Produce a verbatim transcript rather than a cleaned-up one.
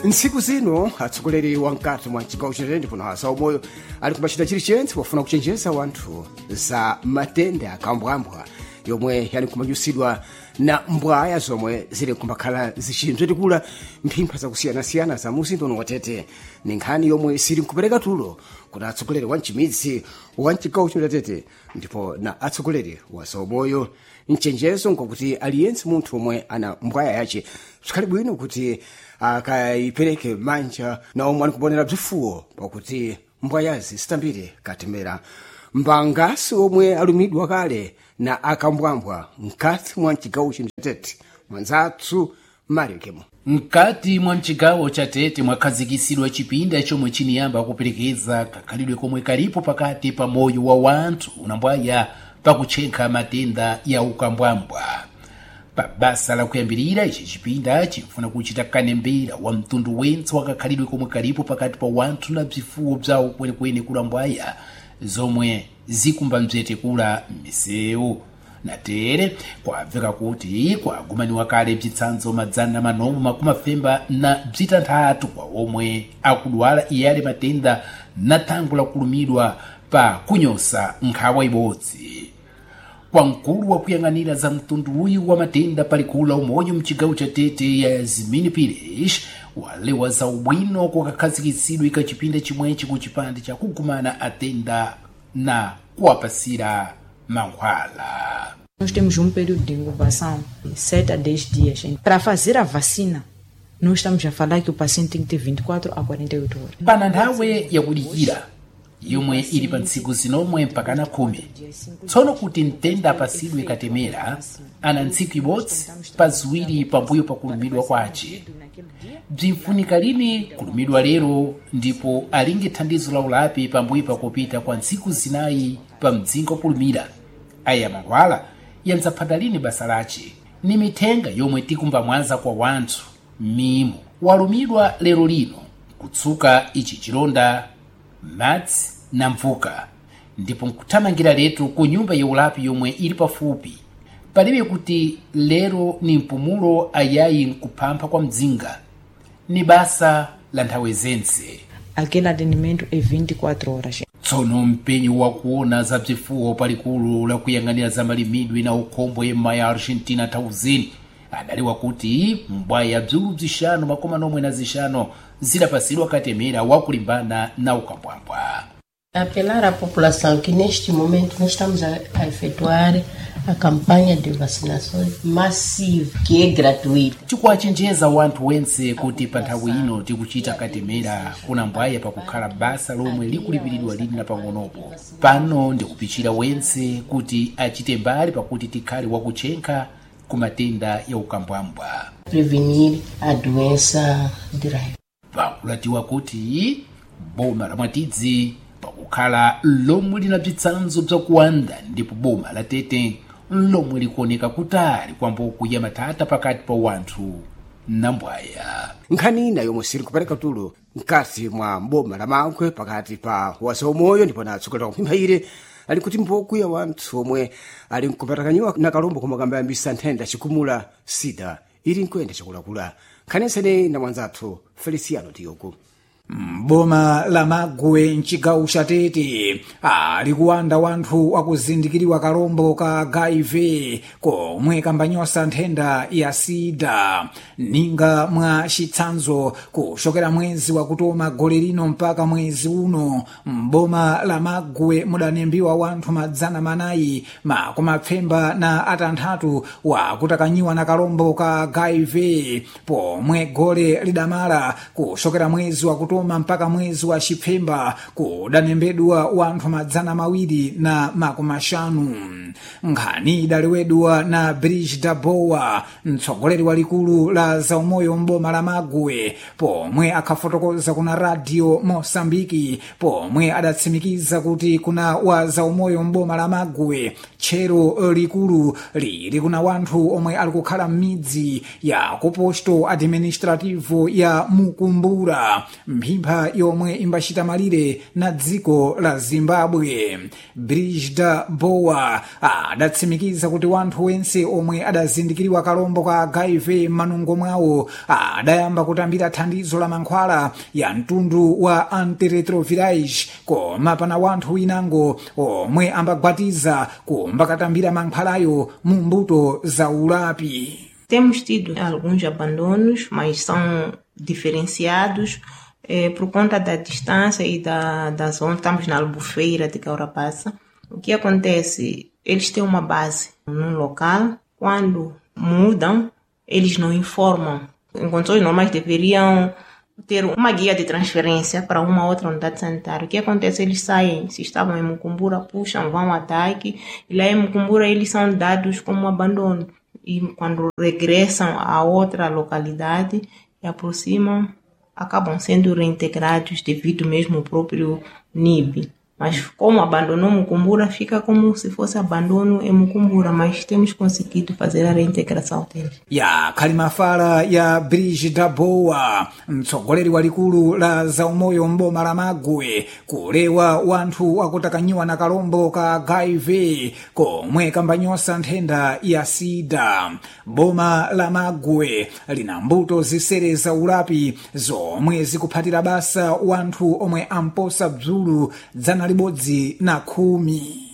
ntsiku zino atsogoleri wankati mwa chigawo chenene ndipo na zaumoyo ali kumachita chilichentse pofuna kuchenjeza wanthu za matenda akambwambwa yomwe yali kumanyusidwa na mbwaya zomwe zili kumbakhala zichimzetikula mphimpha zakusiyana-siyana za muzinda uno watete ni nkhani yomwe sili nkupereka tulo kuna atsogoleri wa mchimidzi wa mchigawo chino chatete ndipo na atsogoleri wa zaumoyo mchenjezo nkokuti aliyense munthu omwe ana mbwaya yace zikhali bwino kuti akaipereke manja na omwe anikubonera bzifuwo pakuti mbwayazi sitambire katemera mbangasi omwe alumidwa kale na akambwambwa mkati mwa mchigawo chino chatete mwanzathu Mario Kemo. Mkati mwa mchigawo chatete mwakhazikisidwa chipinda chomwe chiniyamba kuperekeza kakhalidwe komwe kalipo pakati pa moyo wa wanthu unambwaya pakuchenkha matenda ya ukambwambwa. Pa basa la kuyambirira ichi chipinda chifuna kuchita kanembera wa mtundu wentse wakakhalidwe komwe kalipo pakati pa wanthu na bzifuwo bzawo kwenekwene kulambwaya zomwe zikumba mzetekula m'misewu. Natere kwabveka kuti kwagumaniwa kale bzitsanzo madzana manomu makumafemba na bzitanthatu kwa omwe akudwala iyale matenda na thango la kulumidwa pa kunyosa nkhawa ibodzi. Kwa mkulu wa kuyang'anira za mtundu uyu wa matenda palikulu la umoyo mchigawo chatete ya Zimini Pires walewa za ubwino kwa kakhazikisidwa ika chipinda chimwechi ku chipande cha kugumana atenda na kuwapasira mankhwala. Nós temos um período de incubação de sete a dez dias. Para fazer a vacina, nós estamos a falar que o paciente tem que ter vinte e quatro a quarenta e oito horas. Pana nthawe yakudikira yomwe ili pa ntsiku zinomwe mpakana khumi. Tsono kuti mtenda apasidwe katemera ana ntsiku ibodzi pa ziwiri pambuyo pa kulumidwa kwace. Bzinfunika lini kulumidwa lero ndipo alinge thandizo la ulapi pambuyo pa kupita kwa ntsiku zinayi pa mdzingo kulumira. Aya mankhwala yanzaphata lini basa lace ni mithenga yomwe tikumba mwanza kwa wanthu mimo walumidwa lero lino kutsuka ichi chilonda madzi na mvuka ndipo nkuthamangira letu ku nyumba ya ulapi yomwe ili pafupi palibe kuti lero ni mpumulo ayayi nkuphapha kwa mdzinga ni basa la nthawe zense. Aquele atendimento é vinte e quatro horas. Tsono mpenyu wakuona za bzifuwo palikulu la kuyang'anira za malimidwe na ukombwe ya Argentina tauzini adaliwa kuti mbwaya bzulu bzishano makoma nomwe na zishano zidapasidwa katemera wakulimbana na ukambwambwa. Apelar à população que neste momento nós estamos a, a efetuar a campanha de vacinação massiva, que é gratuita. Tikuwachenjeza wanthu wense kuti pa nthawi ino tikuchita katemera kuna mbwaya pakukhala basa lomwe likulipiridwa lini na pang'onopo. Pano ndikupichira wense kuti achite mbali pakuti tikhale wakuchenkha ku matenda ya ukambwambwa. Prevenir a doença de raiva. Pakulatiwa kuti boma la Mwatidzi pakukhala lomwe lina bzitsanzo bzakuwanda ndipo boma la Tete lomwe likuoneka kutali kwamboku ya matata pakati pa wanthu na mbwaya. Nkhani ina yomwe sili kupereka tulo mkati mwa boma la Mankwe pakati pa wazaumoyo ndipo na atsogoleri wa mphimpha ali kuti mboku ya wanthu omwe ali nkupatakaniwa na kalombo komwe kambayambisa nthenda chikumula sida ili nkuenda chakulakula. Nkhani nsene na mwanzathu Feliciano Tioku. Boma la Magwe mchigawo chatete ali kuwanda wanthu akuzindikiriwa kalombo ka H I V komwe kambanyosa nthenda ya sida ninga mwa chitsanzo kuchokera mwezi wakutoma gole lino mpaka mwezi uno mboma la Magwe mudanembiwa wanthu madzana manayi makumapfemba na atanthatu wakutakanyiwa na kalombo ka H I V pomwe gole lidamala kuchokera mwezi wakutoma mpaka mwezi wa Chipemba kudanembedwa wanthu madzana mawiri na makumashanu. Nkhani idaliwedwa na Brigida Bowa mtsogoleri walikulu la zaumoyo mboma la Magwe pomwe akhafotokoza kuna radio Mosambiki pomwe adatsimikiza kuti kuna wa zaumoyo mboma la Magwe tchero likulu lili kuna wanthu omwe ali kukhala m'midzi ya kuposto administrativo ya Mukumbura, mphimpha yomwe imbachita malire na dziko la Zimbabwe. Brigida Bowa adatsimikiza kuti wanthu wense omwe adazindikiriwa kalombo ka H I V m'manungo mwawo adayamba kutambira thandizo la mankhwala ya mtundu wa antiretrovirage, koma pana wanthu winango omwe ambagwatiza kumbakatambira mankhwalayo mu mbuto za ulapi. Temos tido alguns abandonos, mas são diferenciados eh, por conta da distância e da, da zona. Estamos na Albufeira de Caurapassa. O que acontece? Eles têm uma base num local. Quando mudam, eles não informam. Em condições normais deveriam ter uma guia de transferência para uma outra unidade sanitária. O que acontece? Eles saem, se estavam em Mukumbura, puxam, vão a Taiki, e lá em Mukumbura eles são dados como abandono. E quando regressam a outra localidade e aproximam, acabam sendo reintegrados devido mesmo ao próprio N I B. Mas como abandonou Mukumbura, fica como se fosse abandono em Mukumbura, mas temos conseguido fazer a reintegração deles. Ya kalimafala ya Brigida Bowa, mtsogoleri walikulu la zaumoyo mboma la Magwe, kulewa wanthu akutakanyiwa na kalombo ka H I V komwe kambanyosa nthenda ya sida. Boma la Magwe lina mbuto zisere za ulapi zomwe zikuphatira basa wanthu omwe amposa bzulu dzana libodzi na khumi.